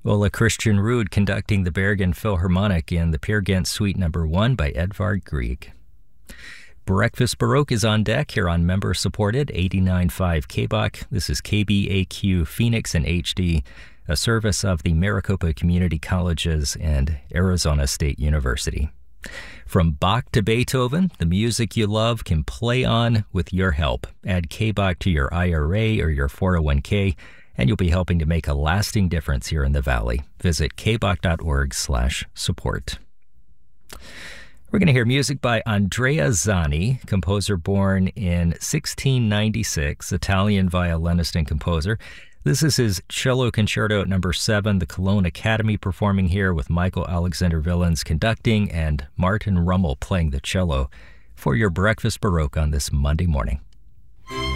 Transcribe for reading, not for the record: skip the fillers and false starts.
Ola Christian Ruud conducting the Bergen Philharmonic in the Peer Gynt Suite No. 1 by Edvard Grieg. Breakfast Baroque is on deck here on member-supported 89.5 KBOK. This is KBAQ Phoenix in HD, a service of the Maricopa Community Colleges and Arizona State University. From Bach to Beethoven, the music you love can play on with your help. Add KBOK to your IRA or your 401k, and you'll be helping to make a lasting difference here in the Valley. Visit kbok.org/support. We're going to hear music by Andrea Zani, composer born in 1696, Italian violinist and composer. This is his Cello Concerto No. 7, the Cologne Academy performing here with Michael Alexander Villens conducting and Martin Rummel playing the cello for your Breakfast Baroque on this Monday morning.